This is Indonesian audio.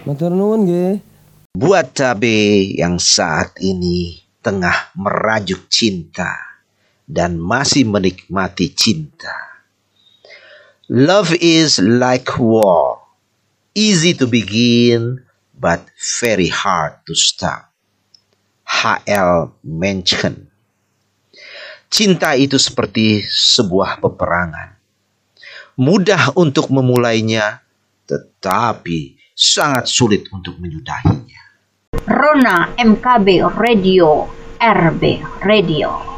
Matur nuwun nggih. Buat cabe yang saat ini tengah merajuk cinta dan masih menikmati cinta. Love is like war. Easy to begin, but very hard to stop. H.L. Mencken. Cinta itu seperti sebuah peperangan. Mudah untuk memulainya, tetapi sangat sulit untuk menyudahinya. Rona MKB Radio, RB Radio.